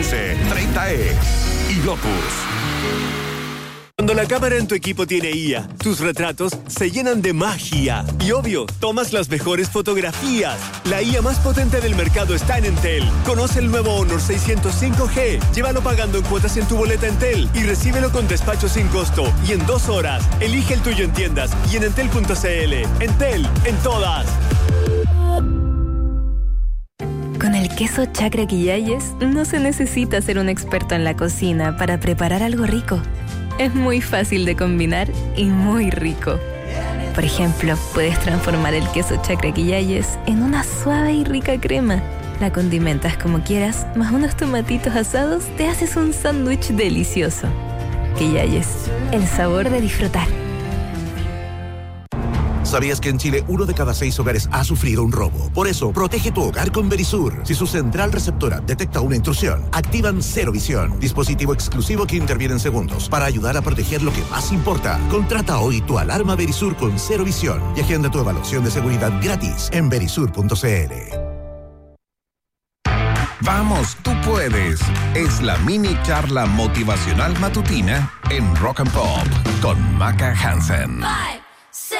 Conce, 30E y Lotus. Cuando la cámara en tu equipo tiene IA, tus retratos se llenan de magia. Y obvio, tomas las mejores fotografías. La IA más potente del mercado está en Entel. Conoce el nuevo Honor 605G. Llévalo pagando en cuotas en tu boleta Entel y recíbelo con despacho sin costo y en 2 horas. Elige el tuyo en tiendas y en entel.cl. Entel, en todas. Con el queso Chacra Quillayes no se necesita ser un experto en la cocina para preparar algo rico. Es muy fácil de combinar y muy rico. Por ejemplo, puedes transformar el queso Chacra Quillayes en una suave y rica crema. La condimentas como quieras, más unos tomatitos asados, te haces un sándwich delicioso. Quillayes, el sabor de disfrutar. ¿Sabías que en Chile 1 de cada 6 hogares ha sufrido un robo? Por eso, protege tu hogar con Verisur. Si su central receptora detecta una intrusión, activan Cero Visión, dispositivo exclusivo que interviene en segundos para ayudar a proteger lo que más importa. Contrata hoy tu alarma Verisur con Cero Visión y agenda tu evaluación de seguridad gratis en verisur.cl. Vamos, tú puedes. Es la mini charla motivacional matutina en Rock and Pop con Maca Hansen. 5, 6,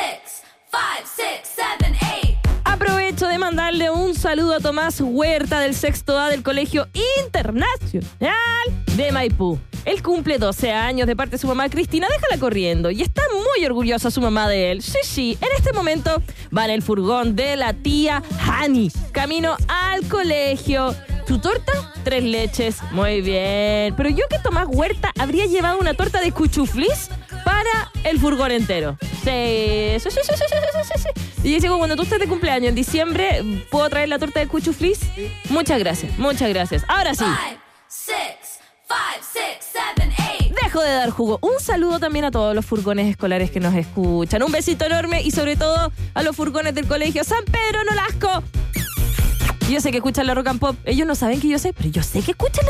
7, 8. Aprovecho de mandarle un saludo a Tomás Huerta del 6º A del Colegio Internacional de Maipú. Él cumple 12 años de parte de su mamá Cristina, déjala corriendo, y está muy orgullosa su mamá de él. Sí, en este momento va en el furgón de la tía Hani, camino al colegio. ¿Tu torta? 3 leches. Muy bien. Pero yo que Tomás Huerta habría llevado una torta de cuchuflis para el furgón entero. Sí. Y dice, cuando tú estés de cumpleaños en diciembre, ¿puedo traer la torta de cuchuflis? Sí. Muchas gracias. Ahora sí. 5, 6, 7, 8. Dejo de dar jugo. Un saludo también a todos los furgones escolares que nos escuchan. Un besito enorme y sobre todo a los furgones del colegio San Pedro Nolasco. Yo sé que escuchan la Rock and Pop. Ellos no saben que yo sé, pero yo sé que escuchan